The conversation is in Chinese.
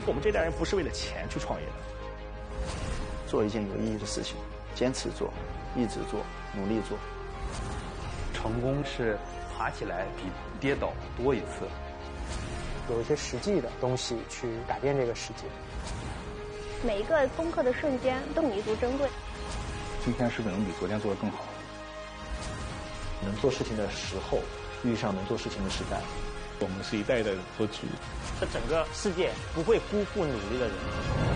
我们这代人不是为了钱去创业的。 做一件有意义的事情，坚持做，一直做，努力做。 成功是爬起来比跌倒多一次。 有一些实际的东西去改变这个世界。 每一个攻克的瞬间都弥足珍贵。 今天是不是能比昨天做得更好？ 能做事情的时候遇上能做事情的时代。 我们是一代一代的做局。 这整个世界不会辜负努力的人。